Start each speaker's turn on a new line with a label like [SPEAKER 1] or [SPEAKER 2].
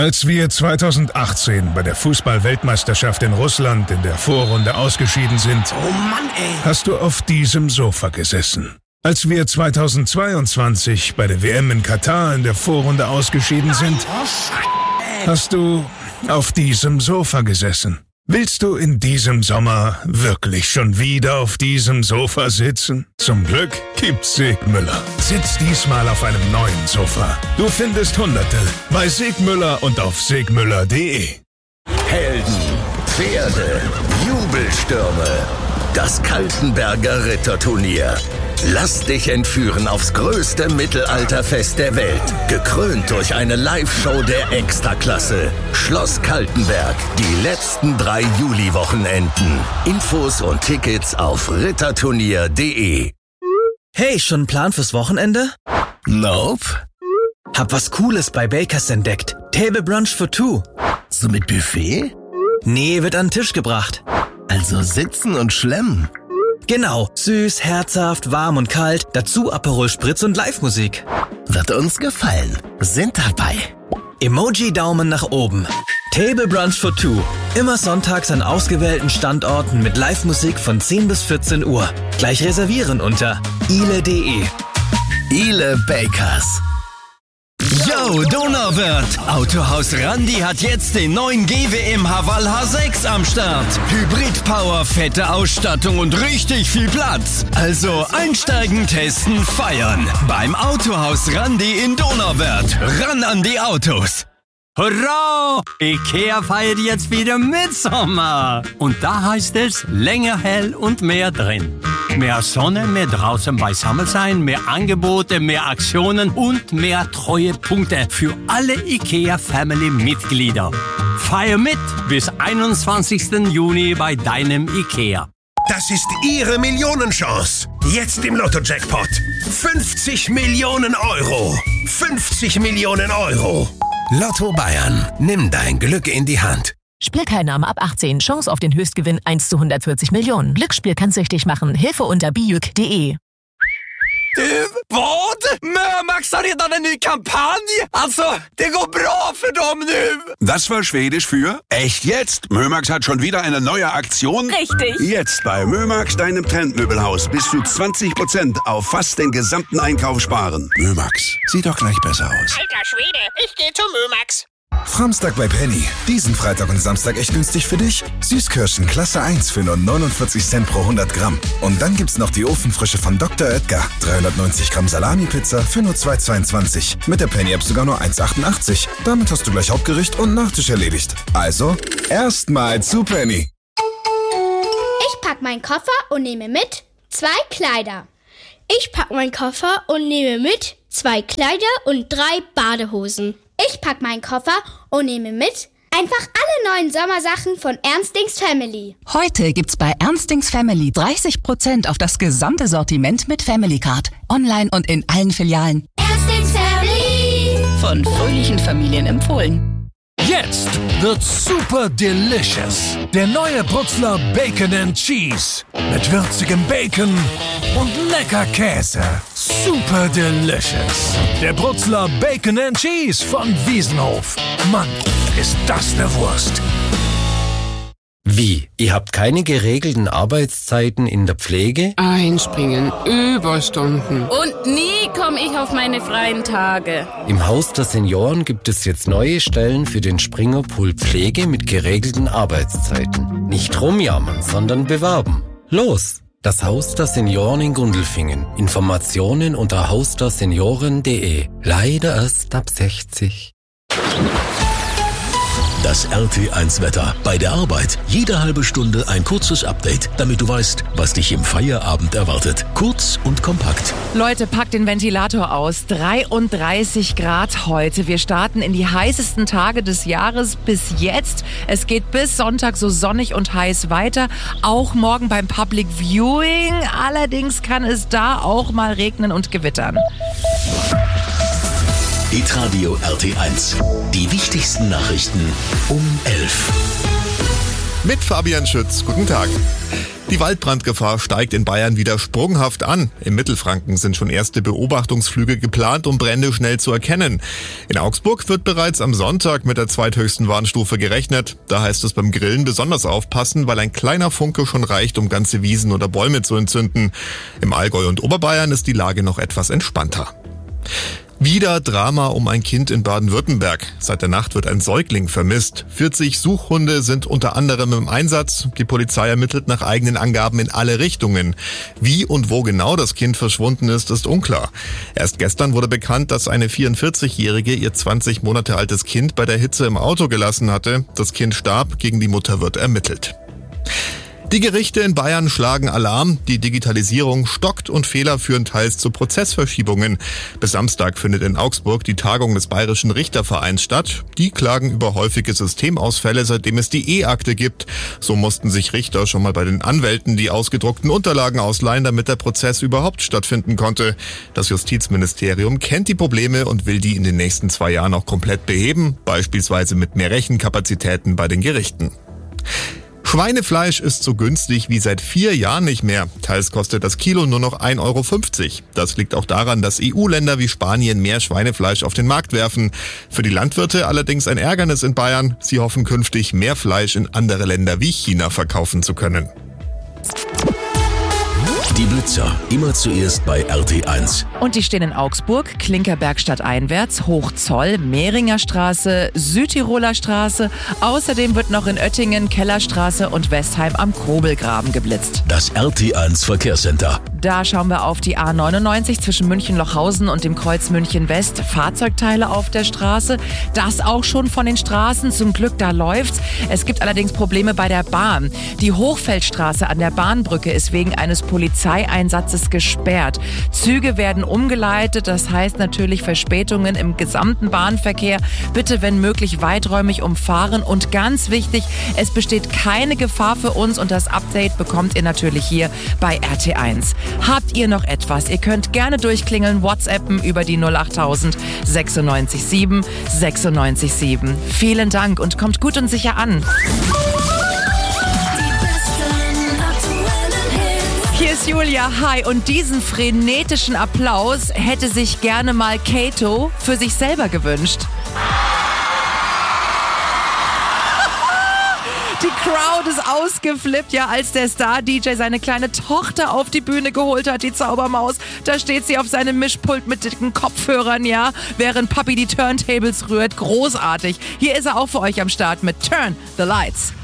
[SPEAKER 1] Als wir 2018 bei der Fußball-Weltmeisterschaft in Russland in der Vorrunde ausgeschieden sind,
[SPEAKER 2] oh Mann, ey,
[SPEAKER 1] hast du auf diesem Sofa gesessen. Als wir 2022 bei der WM in Katar in der Vorrunde ausgeschieden sind, hast du auf diesem Sofa gesessen. Willst du in diesem Sommer wirklich schon wieder auf diesem Sofa sitzen? Zum Glück gibt's Segmüller. Sitz diesmal auf einem neuen Sofa. Du findest Hunderte bei Segmüller und auf segmüller.de.
[SPEAKER 3] Helden, Pferde, Jubelstürme. Das Kaltenberger Ritterturnier. Lass dich entführen aufs größte Mittelalterfest der Welt. Gekrönt durch eine Live-Show der Extraklasse. Schloss Kaltenberg. Die letzten 3 Juli-Wochenenden. Infos und Tickets auf ritterturnier.de.
[SPEAKER 2] Hey, schon ein Plan fürs Wochenende?
[SPEAKER 3] Nope.
[SPEAKER 2] Hab was Cooles bei Bakers entdeckt. Table Brunch for two.
[SPEAKER 3] So mit Buffet?
[SPEAKER 2] Nee, wird an den Tisch gebracht.
[SPEAKER 3] Also sitzen und schlemmen.
[SPEAKER 2] Genau, süß, herzhaft, warm und kalt, dazu Aperol Spritz und Live-Musik.
[SPEAKER 3] Wird uns gefallen. Sind dabei.
[SPEAKER 2] Emoji-Daumen nach oben. Table Brunch for two. Immer sonntags an ausgewählten Standorten mit Live-Musik von 10 bis 14 Uhr. Gleich reservieren unter ile.de.
[SPEAKER 3] Ile Bakers.
[SPEAKER 4] Yo, Donauwörth! Autohaus Randi hat jetzt den neuen GWM Haval H6 am Start. Hybrid-Power, fette Ausstattung und richtig viel Platz. Also einsteigen, testen, feiern. Beim Autohaus Randi in Donauwörth. Ran an die Autos!
[SPEAKER 5] Hurra! IKEA feiert jetzt wieder Mitsommer. Und da heißt es länger hell und mehr drin. Mehr Sonne, mehr draußen beisammen sein, mehr Angebote, mehr Aktionen und mehr Treuepunkte für alle IKEA-Family-Mitglieder. Feier mit bis 21. Juni bei deinem IKEA.
[SPEAKER 6] Das ist Ihre Millionenchance. Jetzt im Lotto-Jackpot. 50 Millionen Euro. 50 Millionen Euro. Lotto Bayern. Nimm dein Glück in die Hand.
[SPEAKER 7] Spielteilnahme ab 18. Chance auf den Höchstgewinn 1 zu 140 Millionen. Glücksspiel kann süchtig machen. Hilfe unter bijuk.de.
[SPEAKER 4] Vad? Mömax har redan en ny kampanj? Alltså, det går bra för dem nu!
[SPEAKER 8] Das war Schwedisch für echt jetzt. Mömax hat schon wieder eine neue Aktion.
[SPEAKER 7] Richtig.
[SPEAKER 8] Jetzt bei Mömax, deinem Trendmöbelhaus. Bis zu 20% auf fast den gesamten Einkauf sparen.
[SPEAKER 6] Mömax. Sieht doch gleich besser aus.
[SPEAKER 9] Alter Schwede, ich geh zu Mömax.
[SPEAKER 10] Samstag bei Penny. Diesen Freitag und Samstag echt günstig für dich. Süßkirschen Klasse 1 für nur 49 Cent pro 100 Gramm. Und dann gibt's noch die Ofenfrische von Dr. Oetker. 390 Gramm Salami-Pizza für nur 2,22. Mit der Penny-App sogar nur 1,88. Damit hast du gleich Hauptgericht und Nachtisch erledigt. Also, erstmal zu Penny.
[SPEAKER 11] Ich pack meinen Koffer und nehme mit 2 Kleider.
[SPEAKER 12] Ich pack meinen Koffer und nehme mit 2 Kleider und 3 Badehosen.
[SPEAKER 11] Ich pack meinen Koffer und nehme mit einfach alle neuen Sommersachen von Ernstings Family.
[SPEAKER 7] Heute gibt's bei Ernstings Family 30% auf das gesamte Sortiment mit Family Card. Online und in allen Filialen.
[SPEAKER 11] Ernstings Family.
[SPEAKER 7] Von fröhlichen Familien empfohlen.
[SPEAKER 13] Jetzt wird's super delicious. Der neue Brutzler Bacon and Cheese. Mit würzigem Bacon und lecker Käse. Super delicious. Der Brutzler Bacon and Cheese von Wiesenhof. Mann, ist das eine Wurst.
[SPEAKER 14] Wie? Ihr habt keine geregelten Arbeitszeiten in der Pflege?
[SPEAKER 15] Einspringen, Überstunden.
[SPEAKER 16] Und nie komme ich auf meine freien Tage.
[SPEAKER 14] Im Haus der Senioren gibt es jetzt neue Stellen für den Springerpool Pflege mit geregelten Arbeitszeiten. Nicht rumjammern, sondern bewerben. Los! Das Haus der Senioren in Gundelfingen. Informationen unter hausdersenioren.de. Leider erst ab 60.
[SPEAKER 3] Das RT1-Wetter. Bei der Arbeit jede halbe Stunde ein kurzes Update, damit du weißt, was dich im Feierabend erwartet. Kurz und kompakt.
[SPEAKER 17] Leute, packt den Ventilator aus. 33 Grad heute. Wir starten in die heißesten Tage des Jahres bis jetzt. Es geht bis Sonntag so sonnig und heiß weiter. Auch morgen beim Public Viewing. Allerdings kann es da auch mal regnen und gewittern.
[SPEAKER 3] Hitradio RT1. Die wichtigsten Nachrichten um 11.
[SPEAKER 18] mit Fabian Schütz. Guten Tag. Die Waldbrandgefahr steigt in Bayern wieder sprunghaft an. Im Mittelfranken sind schon erste Beobachtungsflüge geplant, um Brände schnell zu erkennen. In Augsburg wird bereits am Sonntag mit der zweithöchsten Warnstufe gerechnet. Da heißt es beim Grillen besonders aufpassen, weil ein kleiner Funke schon reicht, um ganze Wiesen oder Bäume zu entzünden. Im Allgäu und Oberbayern ist die Lage noch etwas entspannter. Wieder Drama um ein Kind in Baden-Württemberg. Seit der Nacht wird ein Säugling vermisst. 40 Suchhunde sind unter anderem im Einsatz. Die Polizei ermittelt nach eigenen Angaben in alle Richtungen. Wie und wo genau das Kind verschwunden ist unklar. Erst gestern wurde bekannt, dass eine 44-Jährige ihr 20 Monate altes Kind bei der Hitze im Auto gelassen hatte. Das Kind starb, gegen die Mutter wird ermittelt. Die Gerichte in Bayern schlagen Alarm. Die Digitalisierung stockt und Fehler führen teils zu Prozessverschiebungen. Bis Samstag findet in Augsburg die Tagung des Bayerischen Richtervereins statt. Die klagen über häufige Systemausfälle, seitdem es die E-Akte gibt. So mussten sich Richter schon mal bei den Anwälten die ausgedruckten Unterlagen ausleihen, damit der Prozess überhaupt stattfinden konnte. Das Justizministerium kennt die Probleme und will die in den nächsten 2 Jahren auch komplett beheben, beispielsweise mit mehr Rechenkapazitäten bei den Gerichten. Schweinefleisch ist so günstig wie seit 4 Jahren nicht mehr. Teils kostet das Kilo nur noch 1,50 Euro. Das liegt auch daran, dass EU-Länder wie Spanien mehr Schweinefleisch auf den Markt werfen. Für die Landwirte allerdings ein Ärgernis in Bayern. Sie hoffen künftig, mehr Fleisch in andere Länder wie China verkaufen zu können.
[SPEAKER 3] Die Blitzer, immer zuerst bei RT1.
[SPEAKER 17] Und die stehen in Augsburg, Klinkerbergstadt einwärts, Hochzoll, Mehringer Straße, Südtiroler Straße. Außerdem wird noch in Oettingen, Kellerstraße und Westheim am Kobelgraben geblitzt.
[SPEAKER 3] Das RT1 Verkehrscenter.
[SPEAKER 17] Da schauen wir auf die A99 zwischen München-Lochhausen und dem Kreuz München-West. Fahrzeugteile auf der Straße. Das auch schon von den Straßen. Zum Glück, da läuft's. Es gibt allerdings Probleme bei der Bahn. Die Hochfeldstraße an der Bahnbrücke ist wegen eines Polizeieinsatzes gesperrt. Züge werden umgeleitet. Das heißt natürlich Verspätungen im gesamten Bahnverkehr. Bitte, wenn möglich, weiträumig umfahren. Und ganz wichtig, es besteht keine Gefahr für uns. Und das Update bekommt ihr natürlich hier bei RT1. Habt ihr noch etwas? Ihr könnt gerne durchklingeln, WhatsAppen über die 08000 96 7 96 7. Vielen Dank und kommt gut und sicher an. Hier ist Julia, hi, und diesen frenetischen Applaus hätte sich gerne mal Kato für sich selber gewünscht. Die Crowd ist ausgeflippt, ja, als der Star-DJ seine kleine Tochter auf die Bühne geholt hat, die Zaubermaus. Da steht sie auf seinem Mischpult mit dicken Kopfhörern, ja, während Papi die Turntables rührt. Großartig. Hier ist er auch für euch am Start mit Turn the Lights